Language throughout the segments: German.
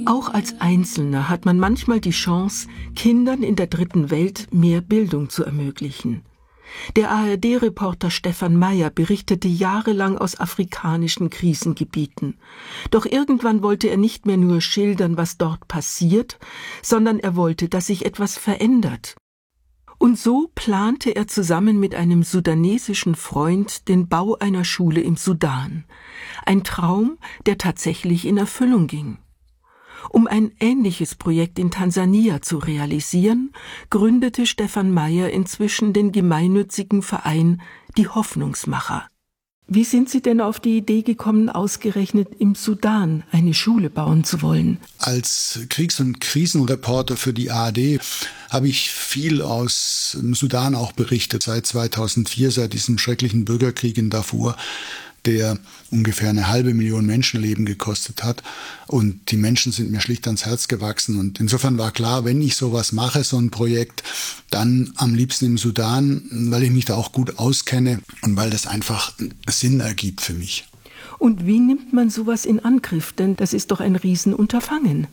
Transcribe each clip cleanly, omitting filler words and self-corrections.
Auch als Einzelner hat man manchmal die Chance, Kindern in der dritten Welt mehr Bildung zu ermöglichen. Der ARD-Reporter Stefan Meyer berichtete jahrelang aus afrikanischen Krisengebieten. Doch irgendwann wollte er nicht mehr nur schildern, was dort passiert, sondern er wollte, dass sich etwas verändert. Und so plante er zusammen mit einem sudanesischen Freund den Bau einer Schule im Sudan. Ein Traum, der tatsächlich in Erfüllung ging. Um ein ähnliches Projekt in Tansania zu realisieren, gründete Stefan Meyer inzwischen den gemeinnützigen Verein Die Hoffnungsmacher. Wie sind Sie denn auf die Idee gekommen, ausgerechnet im Sudan eine Schule bauen zu wollen? Als Kriegs- und Krisenreporter für die ARD habe ich viel aus dem Sudan auch berichtet. Seit 2004, seit diesem schrecklichen Bürgerkrieg in Darfur, der ungefähr 500.000 Menschenleben gekostet hat. Und die Menschen sind mir schlicht ans Herz gewachsen. Und insofern war klar, wenn ich sowas mache, so ein Projekt, dann am liebsten im Sudan, weil ich mich da auch gut auskenne und weil das einfach Sinn ergibt für mich. Und wie nimmt man sowas in Angriff? Denn das ist doch ein Riesenunterfangen.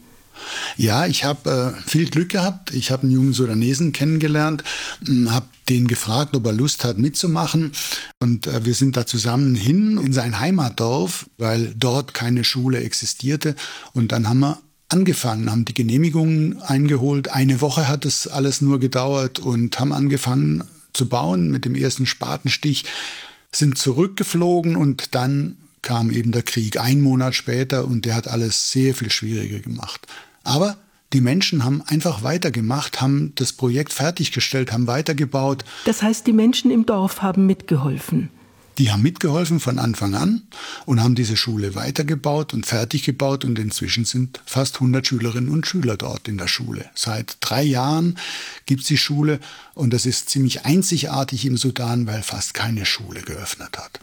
Ja, ich habe viel Glück gehabt. Ich habe einen jungen Sudanesen kennengelernt, habe den gefragt, ob er Lust hat mitzumachen. Und wir sind da zusammen hin in sein Heimatdorf, weil dort keine Schule existierte. Und dann haben wir angefangen, haben die Genehmigungen eingeholt. Eine Woche hat das alles nur gedauert und haben angefangen zu bauen mit dem ersten Spatenstich, sind zurückgeflogen und dann kam eben der Krieg 1 Monat später und der hat alles sehr viel schwieriger gemacht. Aber die Menschen haben einfach weitergemacht, haben das Projekt fertiggestellt, haben weitergebaut. Das heißt, die Menschen im Dorf haben mitgeholfen? Die haben mitgeholfen von Anfang an und haben diese Schule weitergebaut und fertig gebaut. Und inzwischen sind fast 100 Schülerinnen und Schüler dort in der Schule. Seit 3 Jahren gibt es die Schule und das ist ziemlich einzigartig im Sudan, weil fast keine Schule geöffnet hat.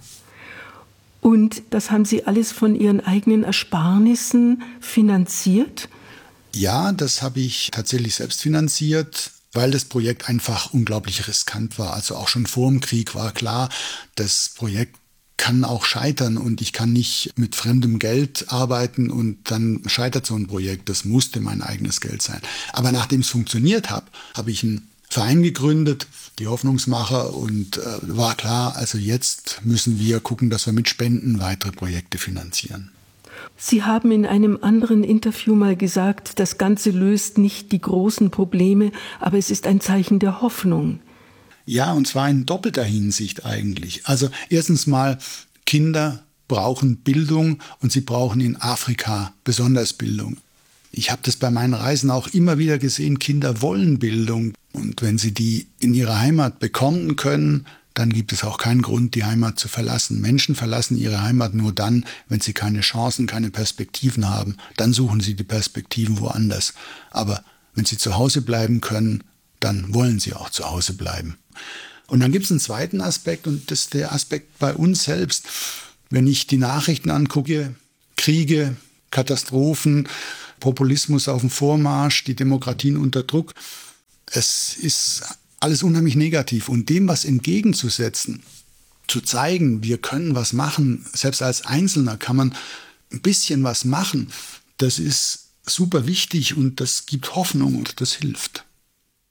Und das haben Sie alles von Ihren eigenen Ersparnissen finanziert? Ja, das habe ich tatsächlich selbst finanziert, weil das Projekt einfach unglaublich riskant war. Also auch schon vor dem Krieg war klar, das Projekt kann auch scheitern und ich kann nicht mit fremdem Geld arbeiten und dann scheitert so ein Projekt. Das musste mein eigenes Geld sein. Aber nachdem es funktioniert hat, habe ich einen Verein gegründet, die Hoffnungsmacher, und war klar, also jetzt müssen wir gucken, dass wir mit Spenden weitere Projekte finanzieren. Sie haben in einem anderen Interview mal gesagt, das Ganze löst nicht die großen Probleme, aber es ist ein Zeichen der Hoffnung. Ja, und zwar in doppelter Hinsicht eigentlich. Also erstens mal, Kinder brauchen Bildung und sie brauchen in Afrika besonders Bildung. Ich habe das bei meinen Reisen auch immer wieder gesehen, Kinder wollen Bildung. Und wenn sie die in ihrer Heimat bekommen können, dann gibt es auch keinen Grund, die Heimat zu verlassen. Menschen verlassen ihre Heimat nur dann, wenn sie keine Chancen, keine Perspektiven haben. Dann suchen sie die Perspektiven woanders. Aber wenn sie zu Hause bleiben können, dann wollen sie auch zu Hause bleiben. Und dann gibt es einen zweiten Aspekt, und das ist der Aspekt bei uns selbst. Wenn ich die Nachrichten angucke, Kriege, Katastrophen, Populismus auf dem Vormarsch, die Demokratien unter Druck, es ist alles unheimlich negativ. Und dem was entgegenzusetzen, zu zeigen, wir können was machen, selbst als Einzelner kann man ein bisschen was machen, das ist super wichtig und das gibt Hoffnung und das hilft.